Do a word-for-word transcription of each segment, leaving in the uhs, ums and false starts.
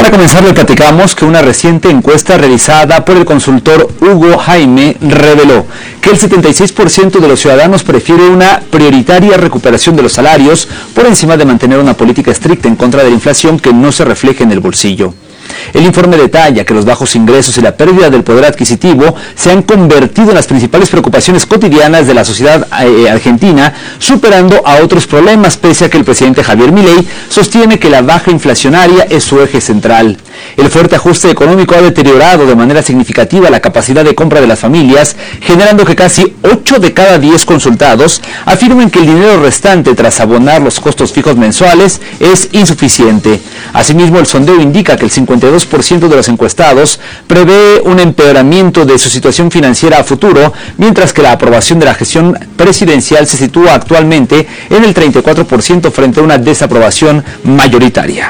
para comenzar, le platicamos que una reciente encuesta realizada por el consultor Hugo Jaime reveló que el setenta y seis por ciento de los ciudadanos prefiere una prioritaria recuperación de los salarios por encima de mantener una política estricta en contra de la inflación que no se refleje en el bolsillo. El informe detalla que los bajos ingresos y la pérdida del poder adquisitivo se han convertido en las principales preocupaciones cotidianas de la sociedad eh, argentina, superando a otros problemas, pese a que el presidente Javier Milei sostiene que la baja inflacionaria es su eje central. El fuerte ajuste económico ha deteriorado de manera significativa la capacidad de compra de las familias, generando que casi ocho de cada diez consultados afirmen que el dinero restante tras abonar los costos fijos mensuales es insuficiente. Asimismo, el sondeo indica que el cincuenta y dos por ciento de los encuestados prevé un empeoramiento de su situación financiera a futuro, mientras que la aprobación de la gestión presidencial se sitúa actualmente en el treinta y cuatro por ciento frente a una desaprobación mayoritaria.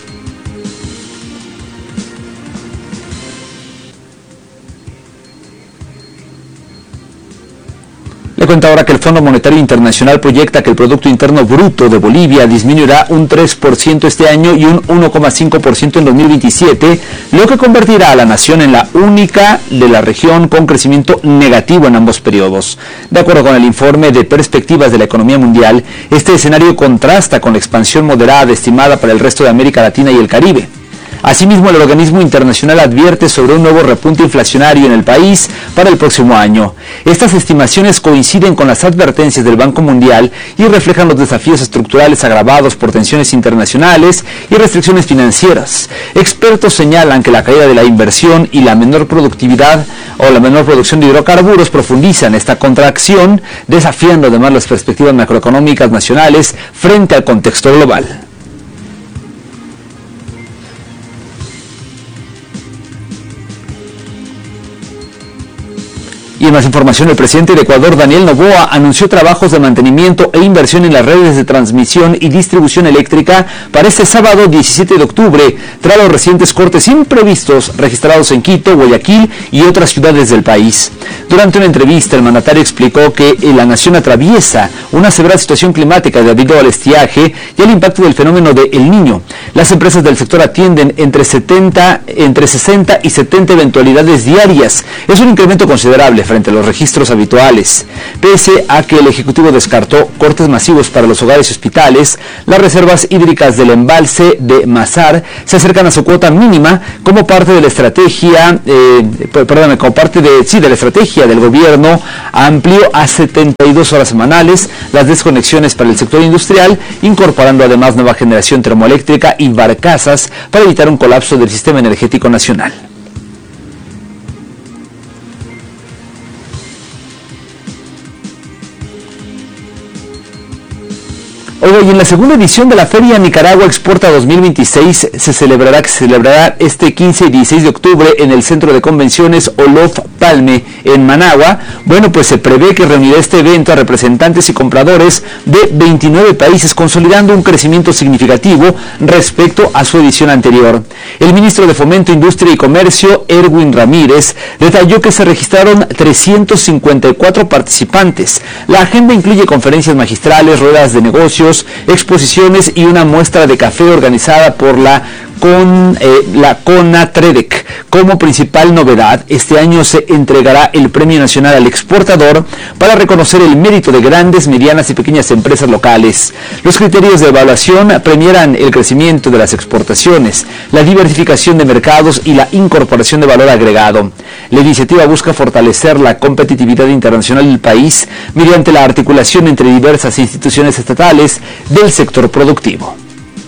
Le cuento ahora que el Fondo Monetario Internacional proyecta que el Producto Interno Bruto de Bolivia disminuirá un tres por ciento este año y un uno coma cinco por ciento en dos mil veintisiete, lo que convertirá a la nación en la única de la región con crecimiento negativo en ambos periodos. De acuerdo con el informe de perspectivas de la economía mundial, este escenario contrasta con la expansión moderada estimada para el resto de América Latina y el Caribe. Asimismo, el organismo internacional advierte sobre un nuevo repunte inflacionario en el país para el próximo año. Estas estimaciones coinciden con las advertencias del Banco Mundial y reflejan los desafíos estructurales agravados por tensiones internacionales y restricciones financieras. Expertos señalan que la caída de la inversión y la menor productividad o la menor producción de hidrocarburos profundizan esta contracción, desafiando además las perspectivas macroeconómicas nacionales frente al contexto global. Y en más información, el presidente de Ecuador, Daniel Noboa, anunció trabajos de mantenimiento e inversión en las redes de transmisión y distribución eléctrica para este sábado diecisiete de octubre, tras los recientes cortes imprevistos registrados en Quito, Guayaquil y otras ciudades del país. Durante una entrevista, el mandatario explicó que la nación atraviesa una severa situación climática debido al estiaje y al impacto del fenómeno de El Niño. Las empresas del sector atienden entre, setenta, entre sesenta y setenta eventualidades diarias. Es un incremento considerable frente a los registros habituales. Pese a que el Ejecutivo descartó cortes masivos para los hogares y hospitales, las reservas hídricas del embalse de Mazar se acercan a su cuota mínima como parte de la estrategia, eh, perdón, como parte de, sí, de la estrategia del gobierno. Amplió a setenta y dos horas semanales las desconexiones para el sector industrial, incorporando además nueva generación termoeléctrica y barcazas para evitar un colapso del sistema energético nacional. Oiga, y en la segunda edición de la Feria Nicaragua Exporta dos mil veintiséis se celebrará, que se celebrará este quince y dieciséis de octubre en el Centro de Convenciones Olof Palme en Managua. Bueno, pues se prevé que reunirá este evento a representantes y compradores de veintinueve países, consolidando un crecimiento significativo respecto a su edición anterior. El ministro de Fomento, Industria y Comercio, Erwin Ramírez, detalló que se registraron trescientos cincuenta y cuatro participantes. La agenda incluye conferencias magistrales, ruedas de negocios, exposiciones y una muestra de café organizada por la con eh, la CONATREDEC. Como principal novedad, este año se entregará el Premio Nacional al Exportador para reconocer el mérito de grandes, medianas y pequeñas empresas locales. Los criterios de evaluación premiarán el crecimiento de las exportaciones, la diversificación de mercados y la incorporación de valor agregado. La iniciativa busca fortalecer la competitividad internacional del país mediante la articulación entre diversas instituciones estatales del sector productivo.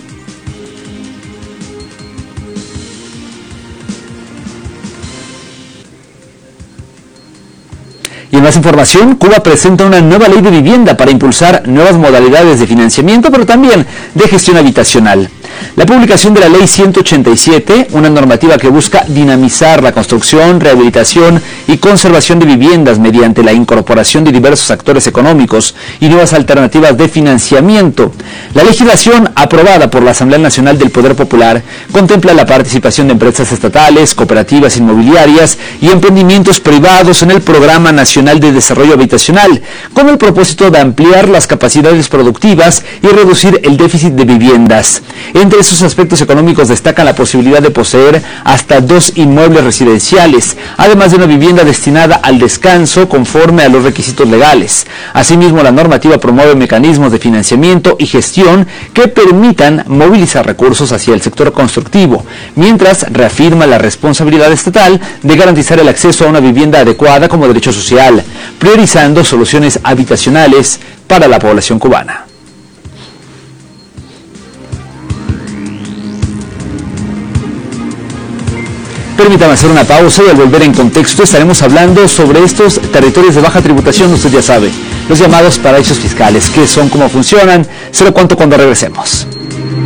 Y en más información, Cuba presenta una nueva ley de vivienda para impulsar nuevas modalidades de financiamiento, pero también de gestión habitacional. La publicación de la Ley ciento ochenta y siete, una normativa que busca dinamizar la construcción, rehabilitación y conservación de viviendas mediante la incorporación de diversos actores económicos y nuevas alternativas de financiamiento. La legislación aprobada por la Asamblea Nacional del Poder Popular contempla la participación de empresas estatales, cooperativas inmobiliarias y emprendimientos privados en el Programa Nacional de Desarrollo Habitacional, con el propósito de ampliar las capacidades productivas y reducir el déficit de viviendas. Entre Entre esos aspectos económicos destacan la posibilidad de poseer hasta dos inmuebles residenciales, además de una vivienda destinada al descanso conforme a los requisitos legales. Asimismo, la normativa promueve mecanismos de financiamiento y gestión que permitan movilizar recursos hacia el sector constructivo, mientras reafirma la responsabilidad estatal de garantizar el acceso a una vivienda adecuada como derecho social, priorizando soluciones habitacionales para la población cubana. Permítame hacer una pausa y al volver en contexto estaremos hablando sobre estos territorios de baja tributación, usted ya sabe, los llamados paraísos fiscales, qué son, cómo funcionan, se lo cuento cuando regresemos.